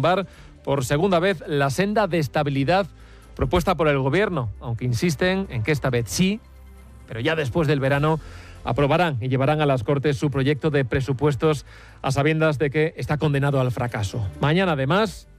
derrumbar por segunda vez la senda de estabilidad propuesta por el Gobierno, aunque insisten en que esta vez sí, pero ya después del verano aprobarán y llevarán a las Cortes su proyecto de presupuestos a sabiendas de que está condenado al fracaso. Mañana, además,